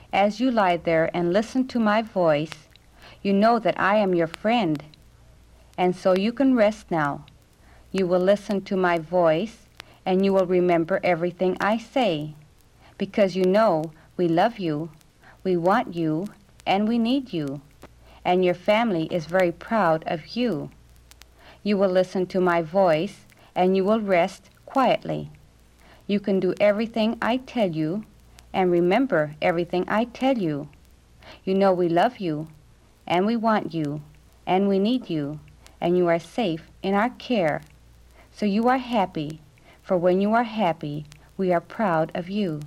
As you lie there and listen to my voice, you know that I am your friend, and so you can rest now. You will listen to my voice, and you will remember everything I say, because you know we love you, we want you, and we need you, and your family is very proud of you. You will listen to my voice, and you will rest quietly. You can do everything I tell you, and remember everything I tell you. You know we love you, and we want you, and we need you, and you are safe in our care. So you are happy, for when you are happy, we are proud of you.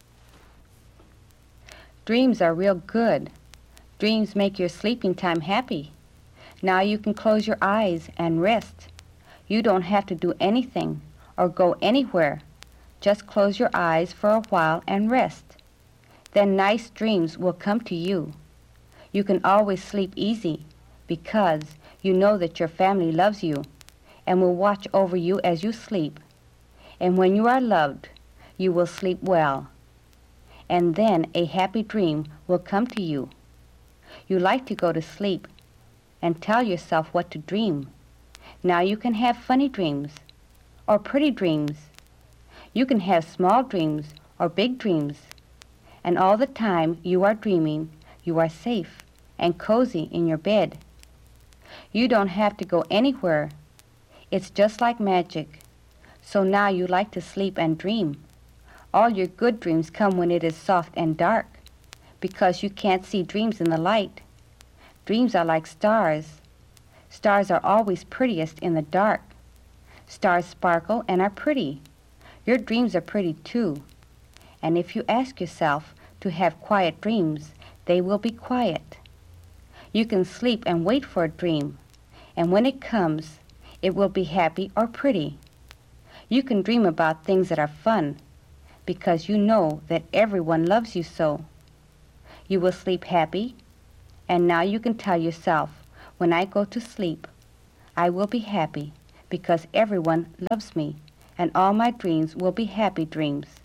Dreams are real good. Dreams make your sleeping time happy. Now you can close your eyes and rest. You don't have to do anything or go anywhere. Just close your eyes for a while and rest. Then nice dreams will come to you. You can always sleep easy because you know that your family loves you and will watch over you as you sleep. And when you are loved, you will sleep well. And then a happy dream will come to you. You like to go to sleep and tell yourself what to dream. Now you can have funny dreams or pretty dreams. You can have small dreams or big dreams. And all the time you are dreaming, you are safe and cozy in your bed. You don't have to go anywhere. It's just like magic. So now you like to sleep and dream. All your good dreams come when it is soft and dark, because you can't see dreams in the light. Dreams are like stars. Stars are always prettiest in the dark. Stars sparkle and are pretty. Your dreams are pretty too. And if you ask yourself to have quiet dreams, they will be quiet. You can sleep and wait for a dream, and when it comes, it will be happy or pretty. You can dream about things that are fun, because you know that everyone loves you so. You will sleep happy, and now you can tell yourself, when I go to sleep, I will be happy, because everyone loves me, and all my dreams will be happy dreams.